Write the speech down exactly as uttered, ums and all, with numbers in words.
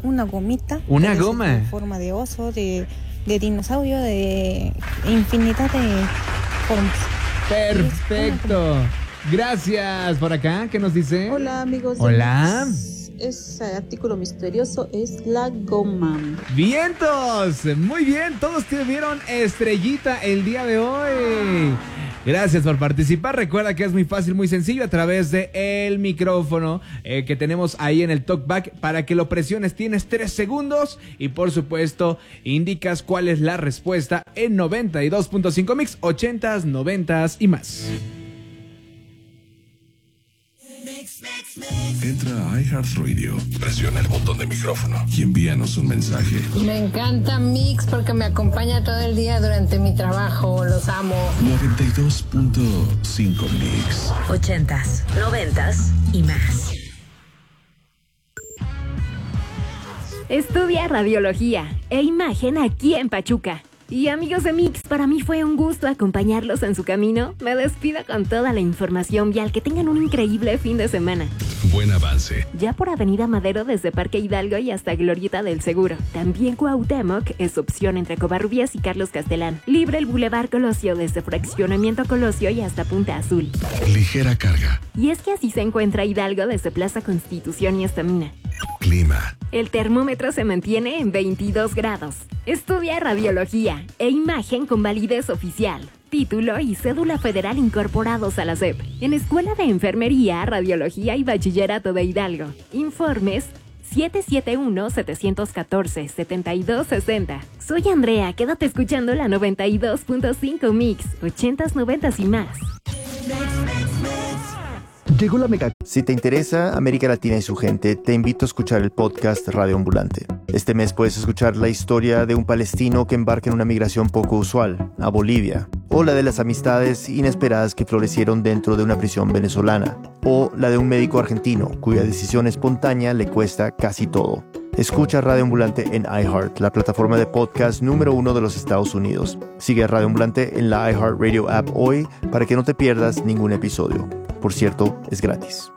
una gomita. Una goma. En forma de oso, de, de dinosaurio, de infinidad de formas. Perfecto. Gracias. Por acá, ¿qué nos dice? Hola, amigos. Hola. Ese artículo misterioso es la goma. ¡Vientos! Muy bien, todos tuvieron estrellita el día de hoy. Gracias por participar. Recuerda que es muy fácil, muy sencillo, a través de el micrófono eh, que tenemos ahí en el talkback. Para que lo presiones tienes tres segundos y por supuesto indicas cuál es la respuesta en noventa y dos punto cinco Mix, ochentas, noventas y más. Entra a iHeartRadio, presiona el botón de micrófono y envíanos un mensaje. Me encanta Mix porque me acompaña todo el día durante mi trabajo. Los amo. noventa y dos punto cinco Mix. Ochentas, noventas y más. Estudia radiología e imagen aquí en Pachuca. Y amigos de Mix, para mí fue un gusto acompañarlos en su camino. Me despido con toda la información vial. Que tengan un increíble fin de semana. Buen avance. Ya por Avenida Madero desde Parque Hidalgo y hasta Glorieta del Seguro. También Cuauhtémoc es opción entre Covarrubias y Carlos Castelán. Libre el Boulevard Colosio desde Fraccionamiento Colosio y hasta Punta Azul. Ligera carga. Y es que así se encuentra Hidalgo desde Plaza Constitución y hasta Mina. Clima. El termómetro se mantiene en veintidós grados. Estudia radiología e imagen con validez oficial. Título y cédula federal incorporados a la S E P. En Escuela de Enfermería, Radiología y Bachillerato de Hidalgo. Informes siete siete uno, siete uno cuatro, siete dos seis cero. Soy Andrea, quédate escuchando la noventa y dos punto cinco Mix, ochentas, noventas y más. Llegó la mega. Si te interesa América Latina y su gente, te invito a escuchar el podcast Radio Ambulante. Este mes puedes escuchar la historia de un palestino que embarca en una migración poco usual, a Bolivia, o la de las amistades inesperadas que florecieron dentro de una prisión venezolana, o la de un médico argentino cuya decisión espontánea le cuesta casi todo. Escucha Radio Ambulante en iHeart, la plataforma de podcast número uno de los Estados Unidos. Sigue a Radio Ambulante en la iHeartRadio app hoy para que no te pierdas ningún episodio. Por cierto, es gratis.